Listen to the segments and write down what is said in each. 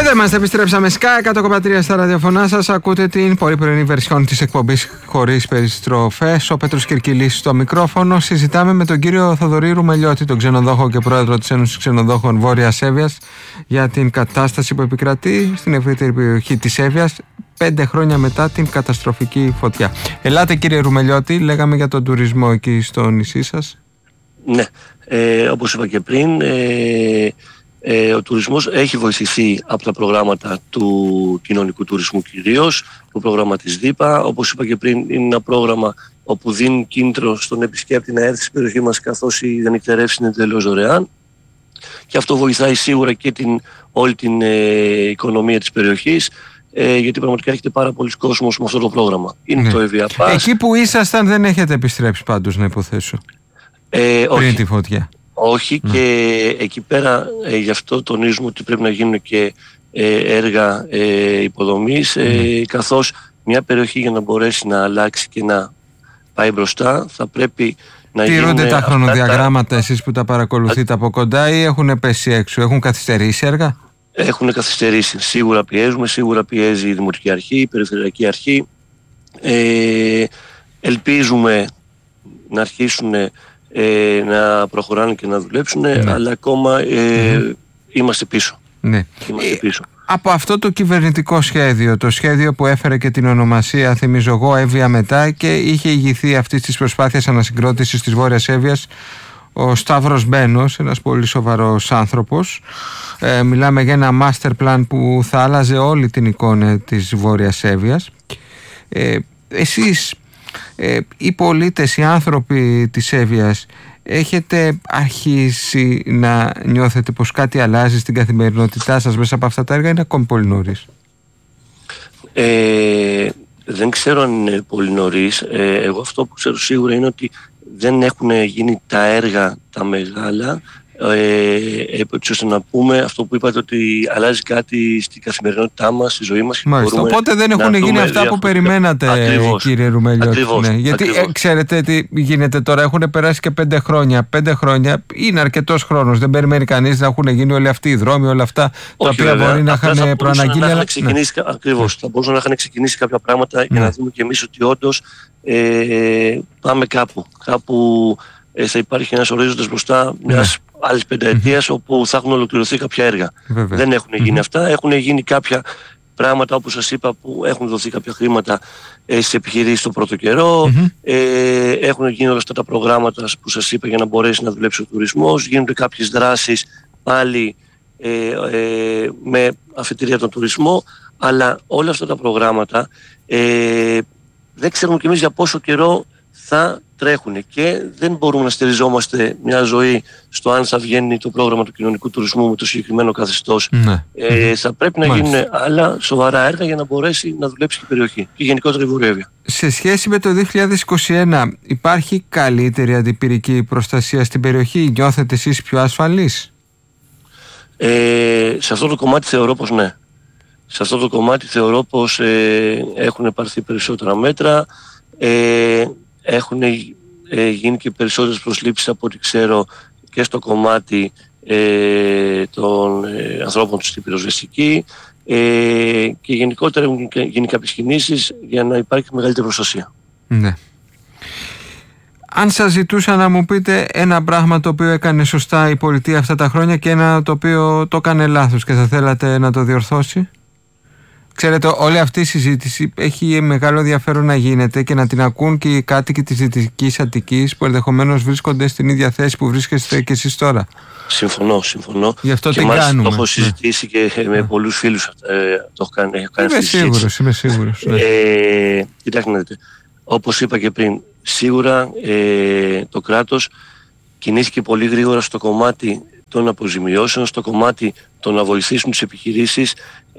Εδώ είμαστε, επιστρέψαμε Sky 100,3 στα ραδιοφωνά σας. Ακούτε την πολύ πρωινή βερσιόν της εκπομπής Χωρίς Περιστροφές. Ο Πέτρος Κυρκυλής στο μικρόφωνο. Συζητάμε με τον κύριο Θοδωρή Ρουμελιώτη, τον ξενοδόχο και πρόεδρο της Ένωσης Ξενοδόχων Βόρειας Εύβοιας, για την κατάσταση που επικρατεί στην ευρύτερη περιοχή της Εύβοιας 5 χρόνια μετά την καταστροφική φωτιά. Ελάτε κύριε Ρουμελιώτη, λέγαμε για τον τουρισμό εκεί στο νησί σας. Ναι, όπως είπα και πριν, ο τουρισμός έχει βοηθηθεί από τα προγράμματα του κοινωνικού τουρισμού κυρίως, το πρόγραμμα της ΔΥΠΑ. Όπως είπα και πριν, είναι ένα πρόγραμμα όπου δίνει κίνητρο στον επισκέπτη να έρθει στην περιοχή μας, καθώς οι νυχτερεύσεις είναι τελείως δωρεάν. Και αυτό βοηθάει σίγουρα και όλη την οικονομία της περιοχής, γιατί πραγματικά έχετε πάρα πολλοί κόσμος με αυτό το πρόγραμμα. Είναι το Evia Pass. Εκεί που ήσασταν δεν έχετε επιστρέψει πάντως, να υποθέσω, πριν τη φωτιά. Όχι, και εκεί πέρα γι' αυτό τονίζουμε ότι πρέπει να γίνουν και έργα υποδομής, καθώς μια περιοχή για να μπορέσει να αλλάξει και να πάει μπροστά θα πρέπει να γίνουν... Τηρούνται τα χρονοδιαγράμματα εσείς που τα παρακολουθείτε από κοντά ή έχουν πέσει έξω, έχουν καθυστερήσει έργα? Έχουν καθυστερήσει, σίγουρα πιέζουμε, σίγουρα πιέζει η Δημοτική Αρχή, η Περιφερειακή Αρχή. Ελπίζουμε να αρχίσουν να προχωράνε και να δουλέψουν, αλλά ακόμα είμαστε πίσω. Ναι. Είμαστε πίσω. Από αυτό το κυβερνητικό σχέδιο, το σχέδιο που έφερε και την ονομασία, θυμίζω εγώ, Εύβοια Μετά, και είχε ηγηθεί αυτής της προσπάθειας ανασυγκρότησης της Βόρειας Εύβοιας ο Σταύρος Μπένος, ένας πολύ σοβαρός άνθρωπος. Μιλάμε για ένα master plan που θα άλλαζε όλη την εικόνα της Βόρειας Εύβοιας. Εσείς, οι πολίτες, οι άνθρωποι της Εύβοιας, έχετε αρχίσει να νιώθετε πως κάτι αλλάζει στην καθημερινότητά σας μέσα από αυτά τα έργα, είναι ακόμη πολύ νωρίς? Δεν ξέρω αν είναι πολύ νωρίς. Εγώ αυτό που ξέρω σίγουρα είναι ότι δεν έχουν γίνει τα έργα τα μεγάλα, έτσι ώστε να πούμε αυτό που είπατε, ότι αλλάζει κάτι στην καθημερινότητά μας, στη ζωή μας. Μάλιστα. Οπότε δεν έχουν γίνει αυτά που περιμένατε, κύριε Ρουμελιώτη. Γιατί ξέρετε τι γίνεται τώρα, έχουν περάσει και 5 χρόνια. 5 χρόνια είναι αρκετός χρόνος. Δεν περιμένει κανείς να έχουν γίνει όλοι αυτοί οι δρόμοι, όλα αυτά τα οποία μπορεί να είχαν προαναγγείλει. Ακριβώς. Θα μπορούσαν να είχαν ξεκινήσει κάποια πράγματα για να δούμε κι εμείς ότι όντως πάμε κάπου. Κάπου θα υπάρχει ένας ορίζοντας μπροστά μιας άλλης πενταετίας όπου θα έχουν ολοκληρωθεί κάποια έργα. Βέβαια. Δεν έχουν γίνει αυτά. Έχουν γίνει κάποια πράγματα, όπως σας είπα, που έχουν δοθεί κάποια χρήματα στις επιχειρήσεις στο πρώτο καιρό. Έχουν γίνει όλα αυτά τα προγράμματα που σας είπα για να μπορέσει να δουλέψει ο τουρισμός. Γίνονται κάποιες δράσεις πάλι με αφετηρία τον τουρισμό. Αλλά όλα αυτά τα προγράμματα δεν ξέρουμε κι εμείς για πόσο καιρό θα τρέχουν, και δεν μπορούμε να στηριζόμαστε μια ζωή στο αν θα βγαίνει το πρόγραμμα του κοινωνικού τουρισμού με το συγκεκριμένο καθεστώς. Θα πρέπει να γίνουν άλλα σοβαρά έργα για να μπορέσει να δουλέψει και η περιοχή και γενικότερα η Βόρεια Εύβοια. Σε σχέση με το 2021, υπάρχει καλύτερη αντιπυρική προστασία στην περιοχή? Νιώθετε εσείς πιο ασφαλείς? Σε αυτό το κομμάτι θεωρώ πως ναι. Σε αυτό το κομμάτι θεωρώ πως έχουν πάρθει περισσότερα μέτρα. Έχουν γίνει και περισσότερες προσλήψεις από ό,τι ξέρω και στο κομμάτι των ανθρώπων στην πυροσβεστική, και γενικότερα έχουν γίνει κάποιες κινήσεις για να υπάρχει μεγαλύτερη προστασία. Ναι. Αν σας ζητούσα να μου πείτε ένα πράγμα το οποίο έκανε σωστά η πολιτεία αυτά τα χρόνια και ένα το οποίο το έκανε λάθος και θα θέλατε να το διορθώσει? Ξέρετε, όλη αυτή η συζήτηση έχει μεγάλο ενδιαφέρον να γίνεται και να την ακούν και οι κάτοικοι της Δυτικής Αττικής που ενδεχομένως βρίσκονται στην ίδια θέση που βρίσκεστε και εσείς τώρα. Συμφωνώ. Γι' αυτό και την κάνουμε. Το έχω συζητήσει και με πολλούς φίλους. Το έχω κάνει. Είμαι σίγουρος. Κοιτάξτε να δείτε. Όπως είπα και πριν, σίγουρα το κράτος κινήθηκε πολύ γρήγορα στο κομμάτι των αποζημιώσεων, στο κομμάτι το να βοηθήσουν τις επιχειρήσεις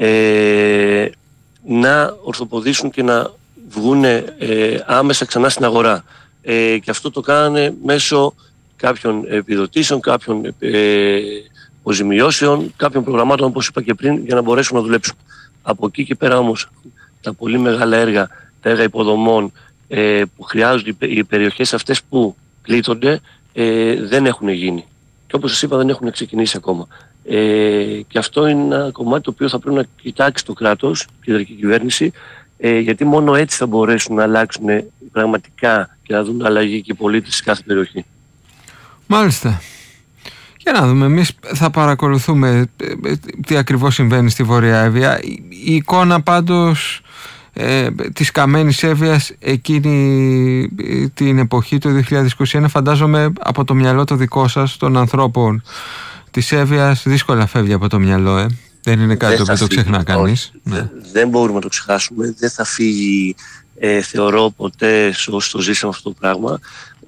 να ορθοποδήσουν και να βγουν άμεσα ξανά στην αγορά. Και αυτό το κάνανε μέσω κάποιων επιδοτήσεων, κάποιων αποζημιώσεων, κάποιων προγραμμάτων, όπως είπα και πριν, για να μπορέσουν να δουλέψουν. Από εκεί και πέρα όμως τα πολύ μεγάλα έργα, τα έργα υποδομών που χρειάζονται οι περιοχές αυτές που πλήττονται, δεν έχουν γίνει. Και όπως σας είπα, δεν έχουν ξεκινήσει ακόμα. Και αυτό είναι ένα κομμάτι το οποίο θα πρέπει να κοιτάξει το κράτος, η κεντρική κυβέρνηση, γιατί μόνο έτσι θα μπορέσουν να αλλάξουν πραγματικά και να δουν αλλαγή και οι πολίτες σε κάθε περιοχή. Μάλιστα. Για να δούμε, εμείς θα παρακολουθούμε τι ακριβώς συμβαίνει στη Βόρεια Εύβοια. Η εικόνα πάντως της καμένης Εύβοιας εκείνη την εποχή το 2021, φαντάζομαι από το μυαλό το δικό σας των ανθρώπων της Εύβοιας δύσκολα φεύγει από το μυαλό. Δεν είναι κάτι που το ξεχνά κανείς. Ναι. Δεν μπορούμε να το ξεχάσουμε. Δεν θα φύγει, θεωρώ, ποτέ όσοι το ζήσαμε αυτό το πράγμα.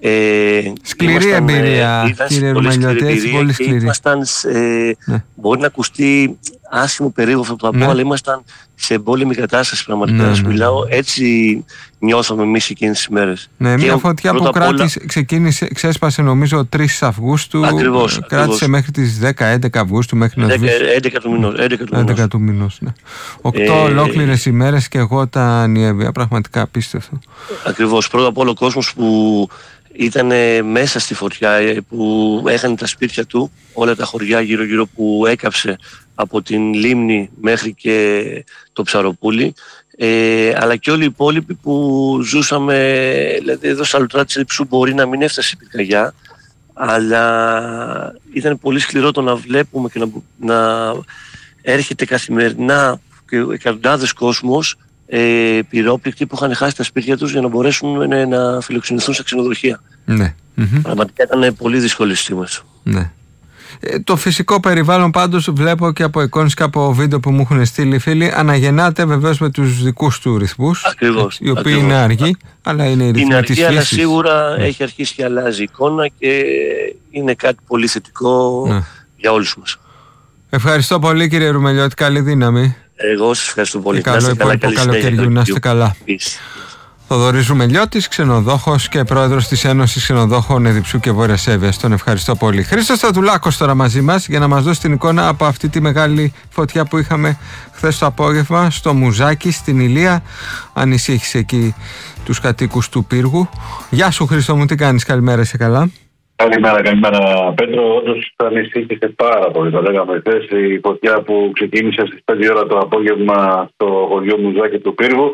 Σκληρή εμπειρία, κύριε Ρουμελιώτη, έτσι, πολύ σκληρή. Ναι. Μπορεί να ακουστεί άσχημο περίεργο αυτό το πω, αλλά ήμασταν σε εμπόλεμη κατάσταση πραγματικά. Να σου μιλάω, έτσι νιώθαμε εμείς εκείνες τις μέρες. Ναι, μια φωτιά που ξέσπασε νομίζω 3 Αυγούστου, κράτησε μέχρι τις 10-11 Αυγούστου μέχρι να σβήσει. 11 του μηνός. Ναι. 8 ολόκληρες ημέρες και εγώ τα Εύβοια, πραγματικά απίστευτο. Ακριβώς, πρώτα απ' όλο ο κόσμος που ήταν μέσα στη φωτιά, που έχανε τα σπίτια του, όλα τα χωριά γύρω-γύρω που έκαψε από την Λίμνη μέχρι και το Ψαροπούλι, αλλά και όλοι οι υπόλοιποι που ζούσαμε, δηλαδή εδώ στα Λουτρά της Λειψού μπορεί να μην έφτασε η πυρκαγιά, αλλά ήταν πολύ σκληρό το να βλέπουμε και να έρχεται καθημερινά και εκατοντάδες κόσμος πυρόπληκτοι που είχαν χάσει τα σπίτια τους για να μπορέσουν να φιλοξενηθούν στα ξενοδοχεία. Ναι. Πραγματικά ήταν πολύ δύσκολη στιγμές. Ναι. Το φυσικό περιβάλλον πάντως βλέπω και από εικόνες και από βίντεο που μου έχουν στείλει φίλοι αναγεννάται βεβαίως με τους δικούς του ρυθμούς. Ακριβώς. Οι οποίοι είναι αργοί, αλλά είναι οι ρυθμοί της φύσης. Αλλά σίγουρα έχει αρχίσει και αλλάζει η εικόνα και είναι κάτι πολύ θετικό για όλους μας. Ευχαριστώ πολύ, κύριε Ρουμελιώτη, καλή δύναμη. Εγώ σας ευχαριστώ πολύ. Και καλό υπόλοιπο καλοκαιριού, να είστε καλά. Θοδωρής Ρουμελιώτης, ξενοδόχος και πρόεδρος της Ένωσης Ξενοδόχων Εδιψού και Βόρειας Εύβοιας. Τον ευχαριστώ πολύ. Χρήστος Στρατουλάκος τώρα μαζί μας για να μας δώσει την εικόνα από αυτή τη μεγάλη φωτιά που είχαμε χθες το απόγευμα στο Μουζάκι, στην Ηλία. Ανησύχησε εκεί τους κατοίκους του πύργου. Γεια σου, Χρήστο μου, τι κάνεις? Καλημέρα, είσαι καλά? Καλημέρα Πέτρο. Όντως ανησύχησε πάρα πολύ, το λέγαμε χθες, η φωτιά που ξεκίνησε στις 5 ώρα το απόγευμα στο χωριό Μουζάκι του πύργου.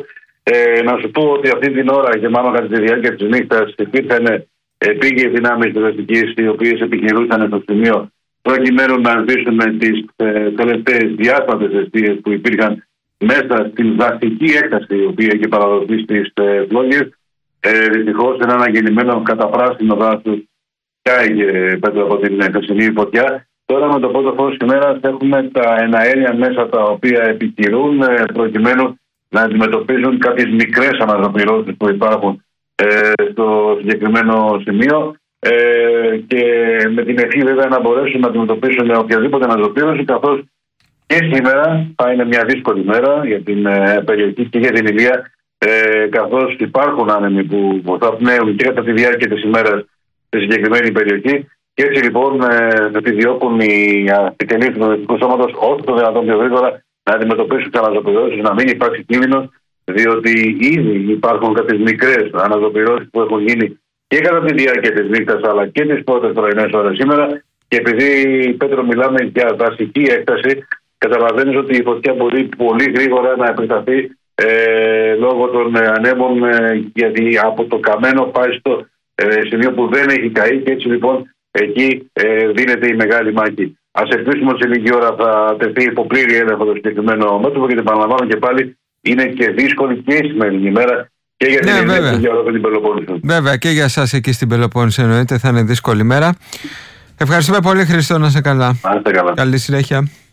Να σου πω ότι αυτή την ώρα και μάλλον κατά τη διάρκεια της νύχτας υπήρχαν επίγειες δυνάμεις δραστικής οι οποίες επιχειρούσαν στο σημείο προκειμένου να σβήσουν τις τελευταίες διάσπατες αιστείες που υπήρχαν μέσα στην δασική έκταση η οποία έχει παραδοθεί στις φλόγες. Δυστυχώς ένα αναγεννημένο καταπράσινο δάσος κάηκε πέτρο από την χθεσινή φωτιά. Τώρα με το πρώτο φως της ημέρας έχουμε τα εναέρια μέσα τα οποία επιχειρούν προκειμένου να αντιμετωπίζουν κάποιες μικρές αναζωπηρώσεις που υπάρχουν στο συγκεκριμένο σημείο και με την ευχή βέβαια να μπορέσουν να αντιμετωπίσουν οποιαδήποτε αναζωπήρωση, καθώς και σήμερα θα είναι μια δύσκολη μέρα για την περιοχή και για την Ηλία, καθώς υπάρχουν άνεμοι που θα πνέουν και κατά τη διάρκεια της ημέρας στη συγκεκριμένη περιοχή. Και έτσι λοιπόν επιδιώκουν οι αστικενείς του Δυτικού Σώματος όσο το δυνατόν πιο γρήγορα να αντιμετωπίσουν τις αναζωπηρώσεις, να μην υπάρξει κίνδυνος, διότι ήδη υπάρχουν κάποιες μικρές αναζωπηρώσεις που έχουν γίνει και κατά τη διάρκεια της νύχτας αλλά και τις πρώτες πρωινές ώρες σήμερα. Και επειδή, Πέτρο, μιλάμε για δασική έκταση, καταλαβαίνεις ότι η φωτιά μπορεί πολύ γρήγορα να επεκταθεί λόγω των ανέμων, γιατί από το καμένο πάει στο σημείο που δεν έχει καεί και έτσι λοιπόν εκεί δίνεται η μεγάλη μάχη. Ας ελπίσουμε ότι σε λίγη ώρα θα τεθεί υπό πλήρη έλεγχο το συγκεκριμένο μέτωπο, γιατί επαναλαμβάνω και πάλι είναι και δύσκολη και η σημερινή ημέρα και για την Ελλάδα και για όλη την Πελοπόννησο. Βέβαια και για εσάς εκεί στην Πελοπόννησο εννοείται θα είναι δύσκολη ημέρα. Ευχαριστούμε πολύ, Χριστό, να είσαι καλά. Να είστε καλά. Καλή συνέχεια.